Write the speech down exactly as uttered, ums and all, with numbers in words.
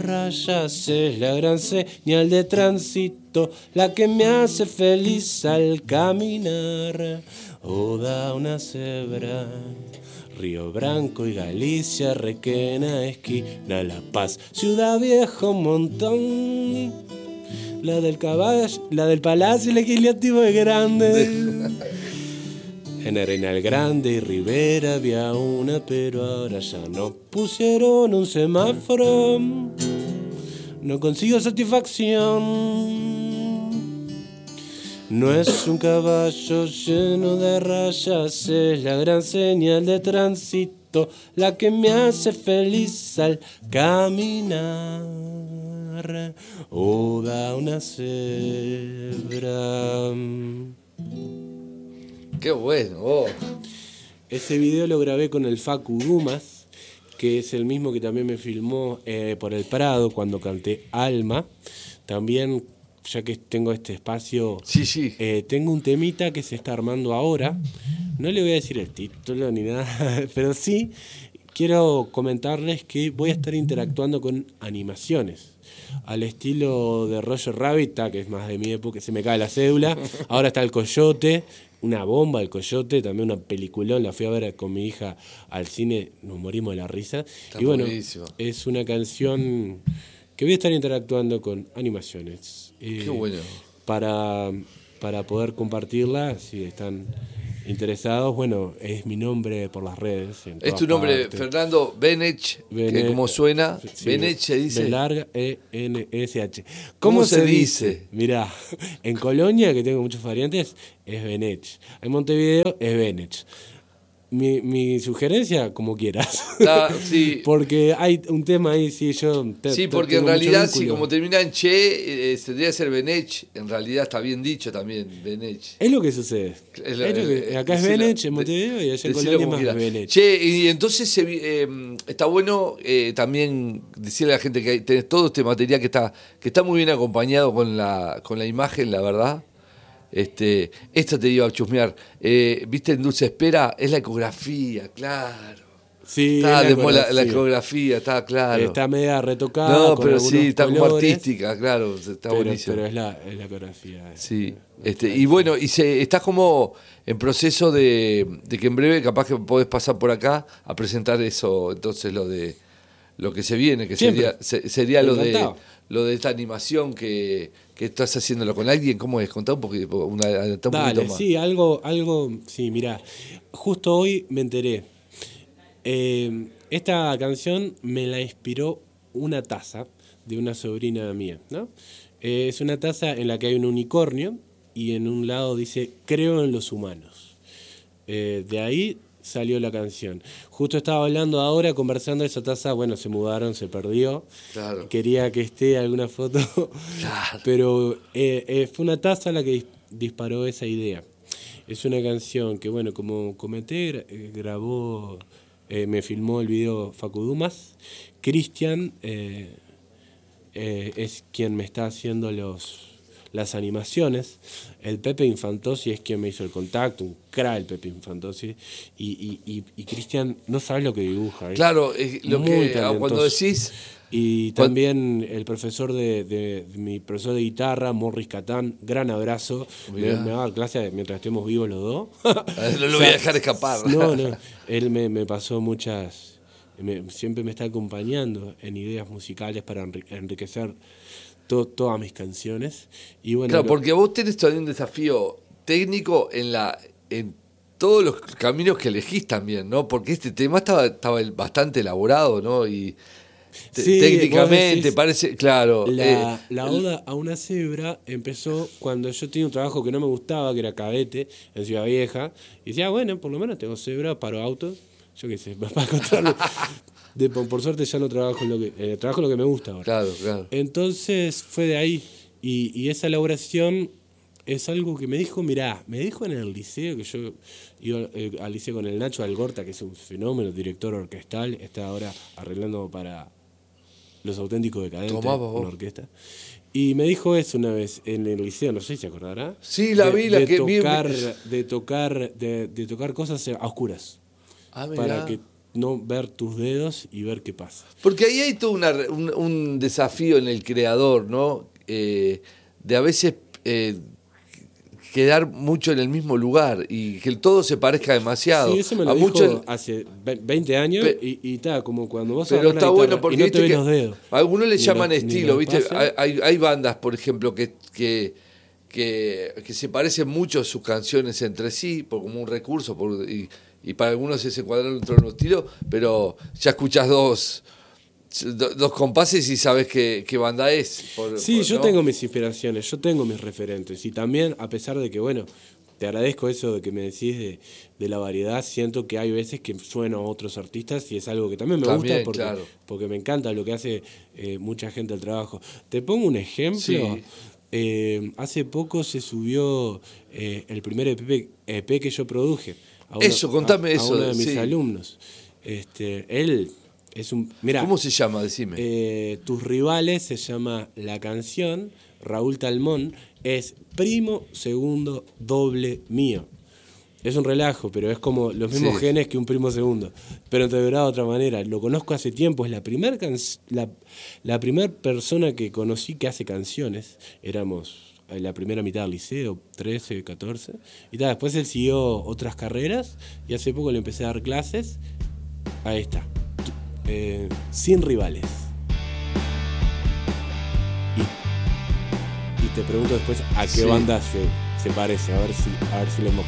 rayas es la gran señal de tránsito, la que me hace feliz al caminar. Oda a una cebra, Río Branco y Galicia, Requena, esquina, La Paz, Ciudad Viejo, Montón. La del caballo, la del palacio legislativo es grande. En Arenal Grande y Rivera había una, pero ahora ya no pusieron un semáforo. No consigo satisfacción. No es un caballo lleno de rayas, es la gran señal de tránsito, la que me hace feliz al caminar. Oda a una cebra. Qué bueno. Oh. Ese video lo grabé con el Facu Dumas, que es el mismo que también me filmó eh, por el Prado cuando canté Alma. También, ya que tengo este espacio, sí, sí. Eh, tengo un temita que se está armando ahora. No le voy a decir el título ni nada, pero sí quiero comentarles que voy a estar interactuando con animaciones. Al estilo de Roger Rabbit, que es más de mi época, se me cae la cédula. Ahora está el Coyote, una bomba el Coyote, también una peliculón. La fui a ver con mi hija al cine, nos morimos de la risa. Está y bueno, buenísimo. Es una canción que voy a estar interactuando con animaciones. Eh, Qué bueno. Para, para poder compartirla, si están interesados, bueno, es mi nombre por las redes. Es tu nombre, partes. Fernando Benech, que como suena, sí, Benech se dice. B larga E N S H. ¿Cómo, ¿Cómo se, se dice? dice? Mirá, en Colonia, que tengo muchas variantes, es Benech. En Montevideo es Benech. Mi, mi sugerencia, como quieras. Ah, sí. Porque hay un tema ahí, sí, yo... Te, sí, porque en realidad, si como termina en che, eh, tendría que ser Benech. En realidad está bien dicho también, Benech. Es lo que sucede. Es lo, es lo que, acá es Benech, en Montevideo, y allá en Colonia es más Benech. Che, y entonces eh, está bueno eh, también decirle a la gente que hay, tenés todo este material que está, que está muy bien acompañado con la, con la imagen, la verdad. Este, esta te iba a chusmear. Eh, ¿Viste en Dulce Espera? Es la ecografía, claro. Sí, está la, de ecografía. La, la ecografía, está claro. Está media retocada. No, con pero sí, está colores, como artística, claro. Está pero, buenísimo. Pero es la, es la ecografía. Sí. Este, y bueno, y se, estás como en proceso de, de que en breve capaz que podés pasar por acá a presentar eso, entonces lo de lo que se viene, que Siempre. sería, se, sería lo de, lo de esta animación que, que estás haciéndolo con alguien. ¿Cómo es? Contá un poquito, una, un Dale, poquito más. Sí, algo, algo, sí, mirá, justo hoy me enteré. Eh, esta canción me la inspiró una taza de una sobrina mía, ¿no? Eh, es una taza en la que hay un unicornio y en un lado dice, creo en los humanos. Eh, de ahí salió la canción. Justo estaba hablando ahora, conversando, esa taza, bueno, se mudaron, se perdió. Claro. Quería que esté alguna foto, claro. pero eh, eh, fue una taza la que dis- disparó esa idea. Es una canción que, bueno, como comenté, gra- grabó, eh, me filmó el video Facu Dumas. Cristian eh, eh, es quien me está haciendo los... las animaciones. El Pepe Infantosi es quien me hizo el contacto, un crack el Pepe Infantosi, y, y, y, y Cristian no sabe lo que dibuja. Claro, es lo que talentoso. Cuando decís... Y también el profesor de, de, de mi profesor de guitarra, Morris Catán, gran abrazo, me, me va a dar clase mientras estemos vivos los dos. No lo voy a dejar escapar. No, no, él me, me pasó muchas, me, siempre me está acompañando en ideas musicales para enriquecer To, todas mis canciones. Y bueno, claro, lo... porque vos tenés todavía un desafío técnico en la en todos los caminos que elegís también, ¿no? Porque este tema estaba, estaba bastante elaborado, ¿no? Y te, sí, técnicamente decís, parece, claro. La, eh, la oda a una cebra empezó cuando yo tenía un trabajo que no me gustaba, que era cadete en Ciudad Vieja. Y decía, bueno, por lo menos tengo cebra, paro autos, yo qué sé, para encontrarlo. De, por suerte ya no trabajo en lo que eh, trabajo en lo que me gusta ahora. Claro, claro. Entonces fue de ahí. Y, y esa elaboración es algo que me dijo, mirá, me dijo en el liceo, que yo iba eh, al liceo con el Nacho Algorta, que es un fenómeno, director orquestal, está ahora arreglando para Los Auténticos Decadentes, una orquesta. Y me dijo eso una vez en el liceo, no sé si se acordará. Sí, la de, vi, la de que tocar, vi. De tocar, de, de tocar cosas a oscuras. Ah, para que no ver tus dedos y ver qué pasa. Porque ahí hay todo una, un, un desafío en el creador, ¿no? Eh, de a veces eh, quedar mucho en el mismo lugar y que el todo se parezca demasiado. Sí, eso me lo a dijo mucho... hace veinte años Pe... y está, como cuando vos pero está bueno porque y no te ves que los dedos. A algunos le llaman lo, estilo, ¿viste? Hay, hay bandas, por ejemplo, que, que, que, que se parecen mucho sus canciones entre sí, por, como un recurso, por, y, y para algunos es encuadrar dentro de un estilo, pero ya escuchás dos... dos compases y sabes qué, qué banda es. Por, sí, por, yo ¿no? tengo mis inspiraciones, yo tengo mis referentes. Y también, a pesar de que, bueno, te agradezco eso de que me decís de, de la variedad, siento que hay veces que sueno a otros artistas y es algo que también me también, gusta porque, claro. porque me encanta lo que hace eh, mucha gente al trabajo. Te pongo un ejemplo. Sí. Eh, hace poco se subió eh, el primer E P, E P que yo produje. A una, eso, contame a, eso. A uno de mis sí. alumnos. Este, él... Es un, mirá, ¿cómo se llama? Decime. Eh, Tus Rivales se llama la canción. Raúl Talmón es primo segundo doble mío. Es un relajo, pero es como los mismos sí. genes que un primo segundo. Pero integrado de otra manera. Lo conozco hace tiempo. Es la primera can- la, la primer persona que conocí que hace canciones. Éramos en la primera mitad del liceo, trece, catorce. Y tal, después él siguió otras carreras. Y hace poco le empecé a dar clases. Ahí está. Eh, sin rivales. Y, y te pregunto después a qué sí. banda se, se parece, a ver si, a ver si lo hemos